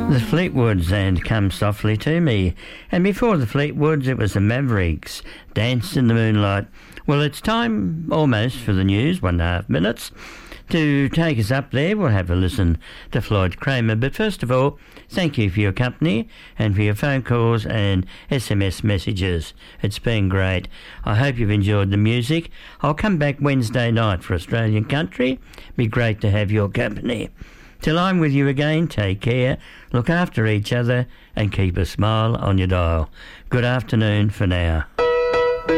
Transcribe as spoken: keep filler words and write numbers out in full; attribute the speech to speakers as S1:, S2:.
S1: The Fleetwoods and Come Softly to Me. And before the Fleetwoods, it was the Mavericks, Danced in the Moonlight. Well, it's time almost for the news, one and a half minutes. To take us up there, we'll have a listen to Floyd Kramer. But first of all, thank you for your company and for your phone calls and S M S messages. It's been great. I hope you've enjoyed the music. I'll come back Wednesday night for Australian Country. Be great to have your company. Till I'm with you again, take care, look after each other and keep a smile on your dial. Good afternoon for now.